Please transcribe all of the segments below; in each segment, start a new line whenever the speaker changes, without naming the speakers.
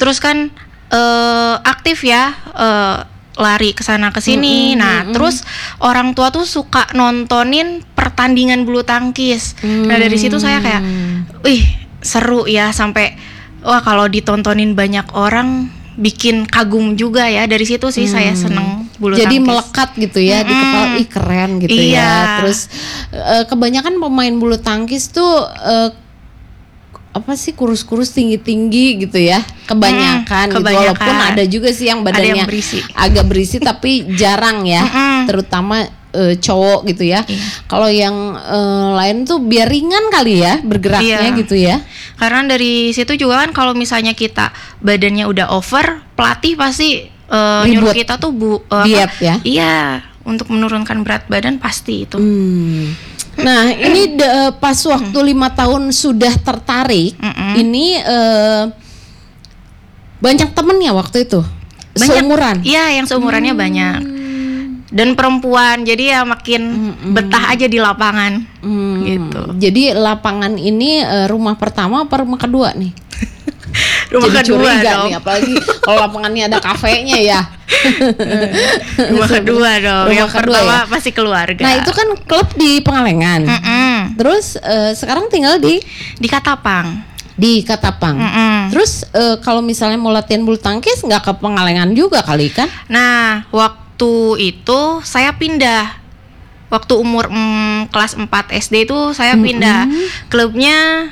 terus kan aktif ya, lari kesana kesini. Terus orang tua tuh suka nontonin pertandingan bulu tangkis. Nah dari situ saya kayak, wih seru ya, sampai wah kalau ditontonin banyak orang bikin kagum juga ya. Dari situ sih saya seneng bulu
jadi
tangkis.
Melekat gitu ya di kepala, ih keren gitu ya. Terus kebanyakan pemain bulu tangkis tuh apa sih, kurus-kurus tinggi-tinggi gitu ya, kebanyakan gitu. Walaupun ada juga sih yang badannya agak berisi tapi jarang ya, terutama cowok gitu ya. Kalau yang lain tuh biar ringan kali ya bergeraknya gitu ya.
Karena dari situ juga kan kalau misalnya kita badannya udah over, pelatih pasti nyuruh kita tuh
diet ya.
Iya, untuk menurunkan berat badan pasti itu.
Nah ini pas waktu 5 tahun sudah tertarik, ini banyak temennya waktu itu? Banyak, seumuran?
Iya, yang seumurannya banyak. Dan perempuan, jadi ya makin betah aja di lapangan gitu.
Jadi lapangan ini rumah pertama apa rumah kedua nih?
Rumah kedua dong.
Nih, apalagi kalau lapangannya ada kafenya ya.
Rumah kedua dong. Yang pertama pasti keluarga.
Nah itu kan klub di Pangalengan. Terus sekarang tinggal di
Katapang.
Di Katapang. Terus kalau misalnya mau latihan bulu tangkis nggak ke Pangalengan juga kali kan? Nah
waktu itu saya pindah. Waktu umur kelas 4 SD itu saya pindah. Klubnya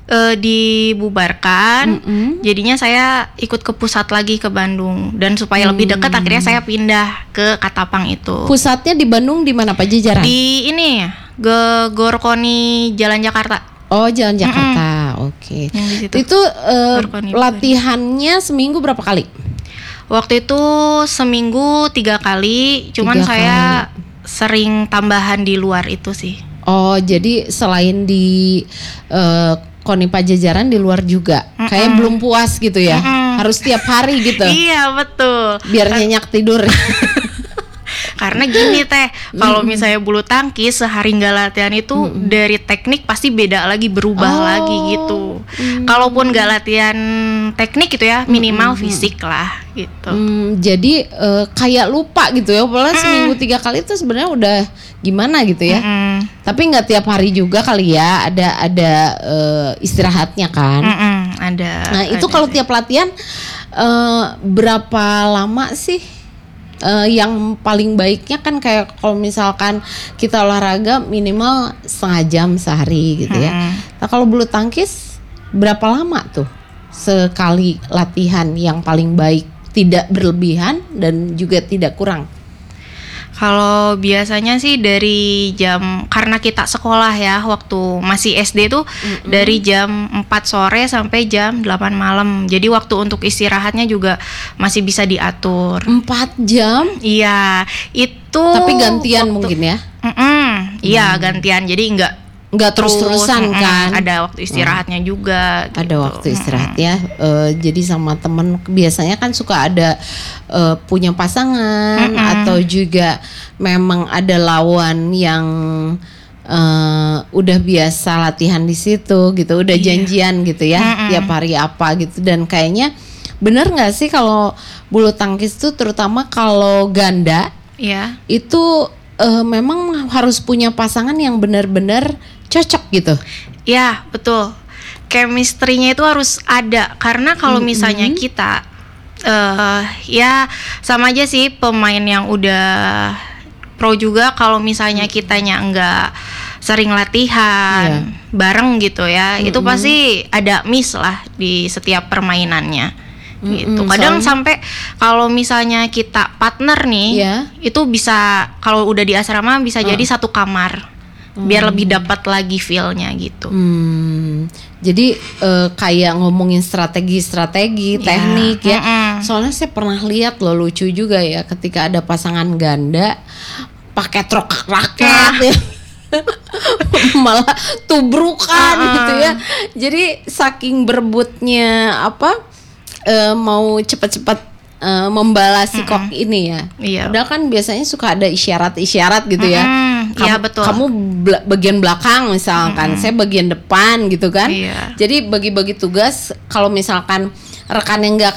dibubarkan, jadinya saya ikut ke pusat lagi ke Bandung, dan supaya lebih dekat akhirnya saya pindah ke Katapang itu.
Pusatnya di Bandung di mana Pak Jajaran?
Di ini Gorkoni Jalan Jakarta.
Oh Jalan Jakarta, oke. Itu latihannya seminggu berapa kali?
Waktu itu seminggu 3 kali, cuman saya sering tambahan di luar itu sih.
Oh jadi selain di Koni Pajajaran di luar juga, kayak belum puas gitu ya, harus tiap hari gitu.
Iya betul.
Biar nyenyak tidur.
Karena gini teh, kalau misalnya bulu tangkis sehari nggak latihan itu dari teknik pasti beda lagi, berubah lagi gitu. Kalaupun nggak latihan teknik gitu ya, minimal fisik lah gitu.
Jadi kayak lupa gitu ya, padahal seminggu 3 kali itu sebenarnya udah gimana gitu ya. Tapi nggak tiap hari juga kali ya, ada istirahatnya kan.
Ada.
Nah itu kalau tiap latihan berapa lama sih? Yang paling baiknya kan kayak kalau misalkan kita olahraga minimal setengah jam sehari gitu ya. Nah kalau bulu tangkis berapa lama tuh sekali latihan yang paling baik, tidak berlebihan dan juga tidak kurang?
Kalau biasanya sih dari karena kita sekolah ya, waktu masih SD tuh dari jam 4 sore sampai jam 8 malam. Jadi waktu untuk istirahatnya juga masih bisa diatur.
4 jam?
Iya, itu.
Tapi gantian mungkin ya?
Iya, gantian. Jadi nggak
terus-terusan kan?
Ada waktu istirahatnya juga.
Ada waktu istirahatnya. Jadi sama temen biasanya kan suka ada punya pasangan atau juga memang ada lawan yang udah biasa latihan di situ gitu, udah janjian gitu ya, tiap hari apa gitu. Dan kayaknya bener nggak sih kalau bulu tangkis tuh terutama kalau ganda, itu memang harus punya pasangan yang benar-benar cocok gitu.
Ya betul, chemistry-nya itu harus ada, karena kalau misalnya kita ya sama aja sih pemain yang udah pro juga, kalau misalnya kitanya nggak sering latihan bareng gitu ya, itu pasti ada miss lah di setiap permainannya gitu. Kadang sampai kalau misalnya kita partner nih, itu bisa kalau udah di asrama bisa jadi satu kamar. Biar lebih dapat lagi feel-nya gitu.
Jadi kayak ngomongin strategi teknik ya. Soalnya saya pernah lihat loh, lucu juga ya, ketika ada pasangan ganda pakai truk raket ya. Malah tubrukan gitu ya. Jadi saking berebutnya mau cepat-cepat membalas si kok ini ya. Padahal kan biasanya suka ada isyarat-isyarat gitu ya.
Iya betul.
Kamu bagian belakang misalkan, saya bagian depan gitu kan. Jadi bagi-bagi tugas. Kalau misalkan rekan yang nggak